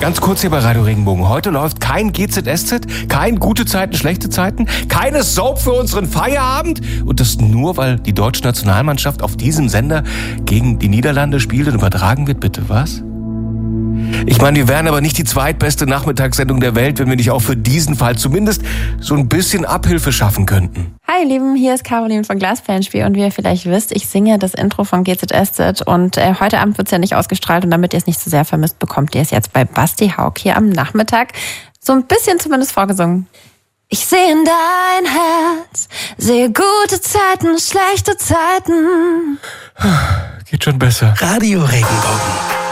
Ganz kurz hier bei Radio Regenbogen. Heute läuft kein GZSZ, kein gute Zeiten, schlechte Zeiten, keine Soap für unseren Feierabend. Und das nur, weil die deutsche Nationalmannschaft auf diesem Sender gegen die Niederlande spielt und übertragen wird. Bitte was? Ich meine, wir wären aber nicht die zweitbeste Nachmittagssendung der Welt, wenn wir nicht auch für diesen Fall zumindest so ein bisschen Abhilfe schaffen könnten. Hi ihr Lieben, hier ist Caroline von Glasperlenspiel und wie ihr vielleicht wisst, ich singe das Intro von GZSZ und heute Abend wird es ja nicht ausgestrahlt und damit ihr es nicht so sehr vermisst, bekommt ihr es jetzt bei Basti Haug hier am Nachmittag so ein bisschen zumindest vorgesungen. Ich sehe in dein Herz, sehe gute Zeiten, schlechte Zeiten. Geht schon besser. Radio Regenbogen.